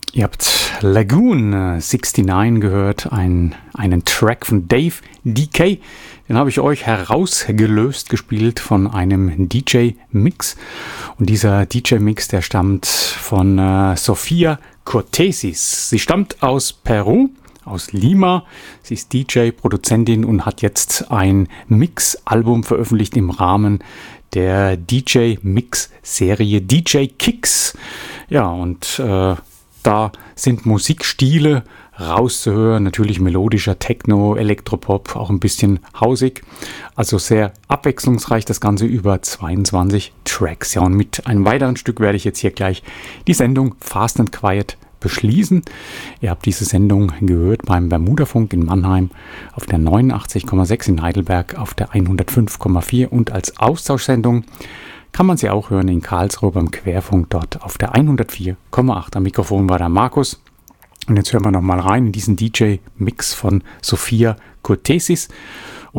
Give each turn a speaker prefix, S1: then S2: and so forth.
S1: Ihr habt Lagoon 69 gehört, einen Track von Dave DK. Den habe ich euch herausgelöst gespielt von einem DJ-Mix. Und dieser DJ-Mix, der stammt von Sofia Cortesis. Sie stammt aus Peru, aus Lima. Sie ist DJ, Produzentin und hat jetzt ein Mix-Album veröffentlicht im Rahmen der DJ-Mix-Serie DJ Kicks. Ja, und da sind Musikstile rauszuhören, natürlich melodischer Techno, Elektropop, auch ein bisschen hausig. Also sehr abwechslungsreich, das Ganze über 22 Tracks. Ja, und mit einem weiteren Stück werde ich jetzt hier gleich die Sendung Fast and Quiet beschließen. Ihr habt diese Sendung gehört beim Bermudafunk in Mannheim auf der 89,6, in Heidelberg auf der 105,4 und als Austauschsendung kann man sie auch hören in Karlsruhe beim Querfunk, dort auf der 104,8. Am Mikrofon war der Markus. Und jetzt hören wir nochmal rein in diesen DJ-Mix von Sofia Cortesis.